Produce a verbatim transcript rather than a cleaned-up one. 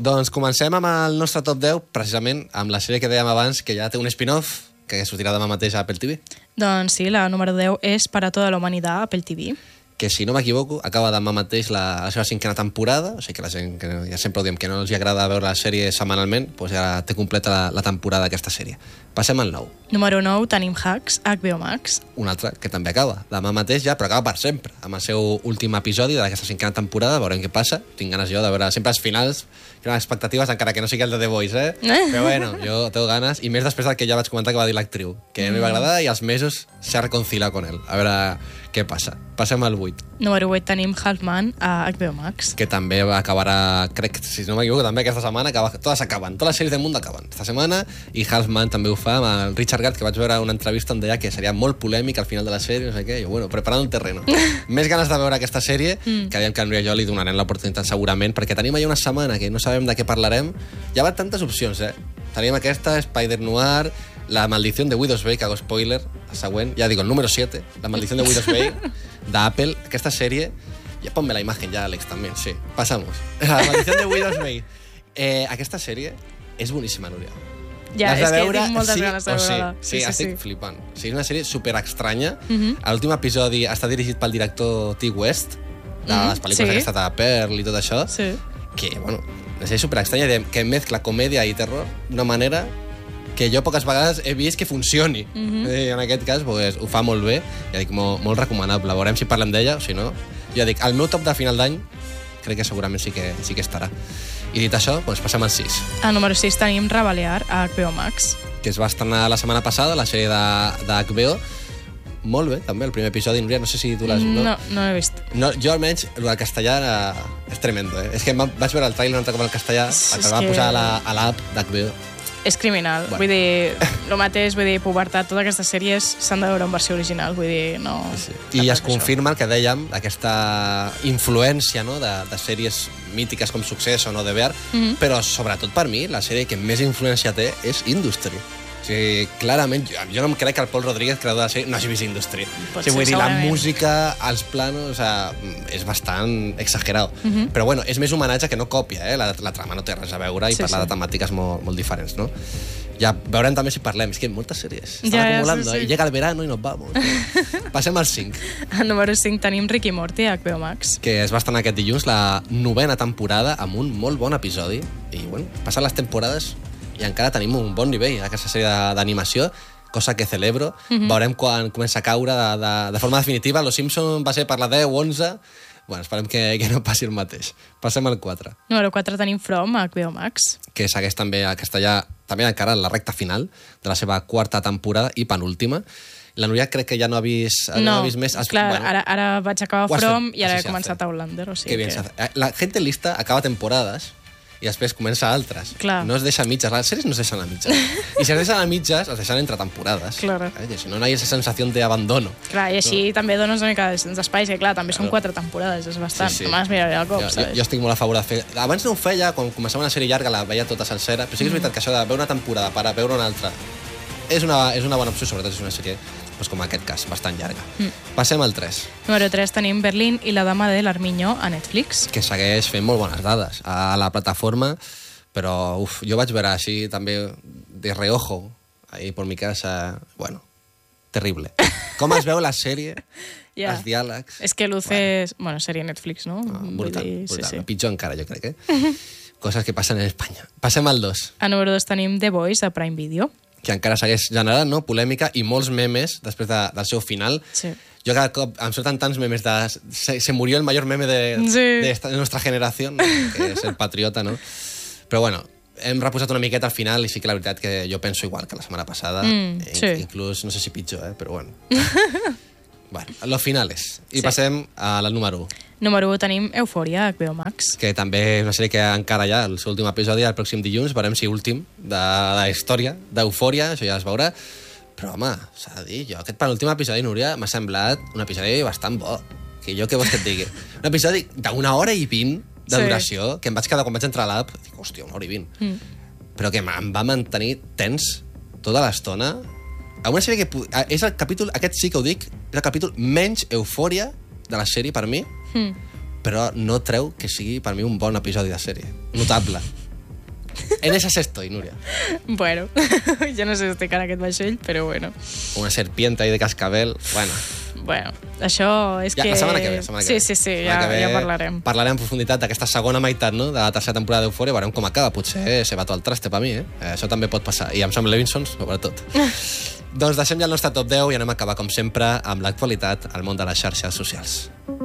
Doncs comencem amb el nostre top deu, precisament amb la sèrie que dèiem abans, que ja té un spin-off, que sortirà demà mateix a Apple T V. Doncs sí, la número deu és Para toda la humanidad, Apple T V. Que, si no m'equivoco, acaba demà mateix la, la seva cinquena temporada, o sigui que la gent, que ja sempre ho diem, que no els agrada veure la sèrie setmanalment, doncs ja té completa la, la temporada d'aquesta sèrie. Passem al nou. Número nou tenim Hacks, H B O Max. Un altre que també acaba, demà mateix ja, però acaba per sempre, amb el seu últim episodi d'aquesta cinquena temporada, veurem què passa. Tinc ganes jo de veure sempre els finals, que les expectatives, encara que no sigui el de The Voice, eh? Però bueno, jo tengo ganes, i més després del que ja vaig comentar que va dir l'actriu, que mm. no li va agradar i als mesos s'ha reconciliat con ell. A veure què passa. Passem al vuit. Número vuit tenim Halfman a H B O Max. Que també acabarà, crec, si no m'equivoco, també aquesta setmana, acaba, totes acaben, totes les sèries del món acaben esta setmana, i Halfman també ho fa amb el Richard Gere, que vaig veure una entrevista on deia que seria molt polèmic al final de la sèrie, no sé què, i bueno, preparant un terreno. Més ganes de veure aquesta sèrie, mm. que dèiem que a Núria i jo li donarem l'oportunitat segurament, perquè tenim allà una setmana que no sabem de què parlarem. Hi ha tantes opcions, eh? Tenim aquesta, Spider-Noir, La maldición de Widow's Bay, que hago spoiler, el següent, ja digo, el número siete, La maldición de Widow's Bay, d'Apple, aquesta sèrie, ja ponme la imagen ja, Àlex, també, sí, passamos. La maldición de Widow's Bay. Eh, aquesta sèrie és boníssima, Núria. Ja, és que tinc moltes sí ganes de veure-la. Sí, sí, sí, estic sí. flipant. O sigui, és una sèrie superestranya. Uh Mhm. -huh. L'últim episodi està dirigit pel director T. West, de les pel·lícules Sí. que ha estat a Pearl i tot això, Sí. que, bueno, una sèrie superestranya que mezcla comèdia i terror d'una manera que jo poques vegades he vist que funcioni. Uh -huh. I en aquest cas pues, ho fa molt bé, ja dic, molt, molt recomanable. Veurem si parlem d'ella o si no. Ja dic, el meu top de final d'any crec que segurament sí que, sí que estarà. I dit això, doncs passem al sis. Al número sis tenim Rebalear a H B O Max. Que es va estrenar la setmana passada, la sèrie de, de H B O. Molt bé, també, el primer episodi. Núria, no sé si tu l'has... No, no, no l'he vist. No, jo almenys, el del castellà era... és tremendo, eh? És que vaig veure el trailer un altre cop en castellà, És el que va que- posar a la- a l'app d'H B O. És criminal. Bueno. Vull dir, el mateix, vull dir, pubertat, totes aquestes sèries s'han de veure en versió original, vull dir, no... Sí. I es confirma el que dèiem, aquesta influència, no?, de, de sèries mítiques com Success o No de Bear, Mhm. però sobretot per mi, la sèrie que més influència té és Industry. O sigui, clarament, jo, jo no em crec que el Paul Rodríguez, creador de la sèrie, no hagi vist Industry. Pot O sigui, vull ser, dir, la segurament. música, els planos, o sigui, és bastant exagerat. Mhm. Però bueno, és més homenatge que no còpia, eh? La, la trama no té res a veure i Sí, parla sí. de temàtiques molt, molt diferents, no? Ja veurem també si parlem. És que moltes sèries estan Ja, ja, acumulando, sí, sí. i llega el verano i nos vamos. Passem al cinc. Al número cinc tenim Rick i Morty a H B O Max. Que es va estrenar aquest dilluns, la novena temporada, amb un molt bon episodi. I, bueno, passen les temporades i encara tenim un bon nivell en aquesta sèrie de- d'animació, cosa que celebro. Mhm. Veurem quan comença a caure de, de, de forma definitiva. Los Simpsons va ser per la deu o onze. Bueno, esperem que, que no passi el mateix. Passem al quatre, Número quatre tenim From a H B O Max. que segueix també a castellà, també encara en la recta final de la seva quarta temporada i penúltima. La Núria crec que ja no ha vist, no, No, ha vist més. Has- clar, bueno, ara, ara vaig acabar ho has From fet. i ara Así he se començat hace. Outlander, o sigui que bien que... se hace. Eh, La gente lista acaba temporades i després comença altres. Clar. No es deixa a mitges. Les sèries no es deixen a mitges. I si es deixen a mitges, es deixen entre temporades. Claro. Eh? I si no, no hi ha esa sensación de abandono. Clar, i així no. també dones una mica d'espai, que clar, també són quatre temporades, és bastant. Sí, sí. Només miraré el cop, Jo, jo, saps? jo estic molt a favor de fer... Abans no ho feia, quan començava una sèrie llarga la veia tota sencera, però sí que és veritat que això de veure una temporada per a veure una altra és una, és una bona opció, sobretot si és una sèrie doncs com aquest cas, bastant llarga. Mm. Passem al tres, Número tres tenim Berlín i la dama de l'Armiño a Netflix. que segueix fent molt bones dades a la plataforma, però uf, jo vaig veure així també de reojo ahí por mi casa, bueno, terrible. Com es veu la sèrie, Ja. els diàlegs... És que luces... Bueno, seria Netflix, no? Ah, Vull brutal, dir, brutal. Sí, sí. Pitjor encara, jo crec, eh? Coses que passen en Espanya. Passem al dos, A número dos tenim The Voice a Prime Video. que encara segueix generant, no?, polèmica i molts memes després de, del seu final. Sí. Jo cada cop em surten tants memes de... Se, se murió el mayor meme de, Sí. de, esta, de nuestra generación, ¿no? Que és el patriota, no? Però bueno, hem reposat una miqueta al final i sí que la veritat que jo penso igual que la setmana passada. Mm, eh, sí. Inclús, no sé si pitjor, eh? Però bueno. Bueno, los finales. I Sí. passem a la número u, Número u tenim Eufòria a H B O Max. que també és una sèrie que encara ja, el seu últim episodi, el pròxim dilluns, veurem si últim de la història d'Eufòria, això ja es veurà. Però, home, s'ha de dir, jo aquest penúltim episodi, Núria, m'ha semblat un episodi bastant bo. Que jo què vols que et digui? Un episodi d'una hora i vint de Sí. duració, que em vaig quedar quan vaig entrar a l'app, dic, hòstia, una hora i vint. Mm. Però que em va mantenir tens tota l'estona. A una sèrie que... pu- És el capítol, aquest sí que ho dic, és el capítol menys eufòria de la sèrie per mi, Mm. però no treu que sigui per mi un bon episodi de sèrie. Notable. En esas estoy, Núria. Bueno, jo no sé si estic en aquest vaixell, però bueno. Una serpiente ahí de cascabel, bueno... Bueno, això és ja, que... La setmana que ve, la setmana que sí, ve. sí, sí, La ja, que ve ja parlarem. Parlarem en profunditat d'aquesta segona meitat, no?, de la tercera temporada d'Eufòria, veurem com acaba, potser se va tot el traste per mi, eh? eh? Això també pot passar, i amb Sam Levinson, sobretot. Doncs deixem ja el nostre top deu i anem a acabar, com sempre, amb l'actualitat al món de les xarxes socials.